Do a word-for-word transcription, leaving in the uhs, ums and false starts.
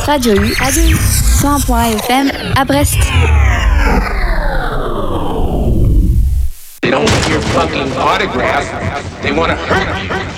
Radio U, Radio U, cent un point un F M à Brest. They don't want your fucking autograph. They want to hurt you.